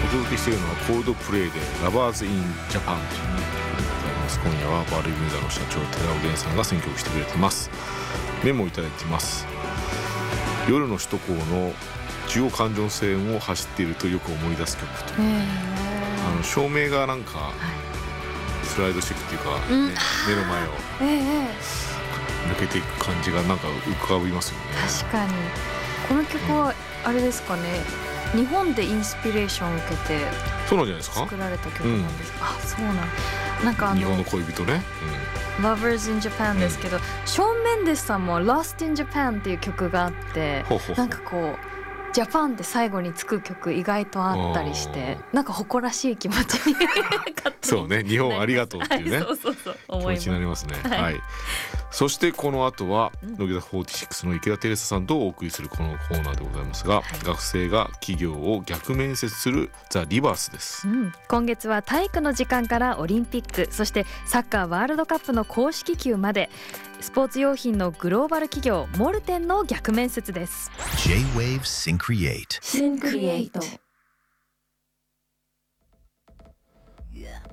届けしているのはコールドプレイでラバーズインジャパンという曲でございます。今夜はバルミューダの社長寺尾源さんが選曲してくれてます。メモをいただいています。夜の首都高の中央環状線を走っているとよく思い出す曲と、照明がなんかスライドしていくっていうか、ね、目の前を抜けていく感じがなんか浮かびますよね。 確かにこの曲はあれですかね、日本でインスピレーションを受けてそうなんじゃないですか。 作られた曲なんですか。そうなんか日本の恋人ね、 Lovers in Japan ですけど、ショーン・メンデスさんも Lost in Japan っていう曲があって、なんかこうジャパンって最後につく曲意外とあったりして、なんか誇らしい気持ちにそうね、日本ありがとうっていうね、 そう気持ちになりますね。はい、そしてこの後は乃木坂46の池田テレサさんとお送りするこのコーナーでございますが、学生が企業を逆面接するザ・リバースです。 今月は体育の時間からオリンピック、そしてサッカーワールドカップの公式球までスポーツ用品のグローバル企業モルテンの逆面接です。 J-Wave Syncreate Syncreate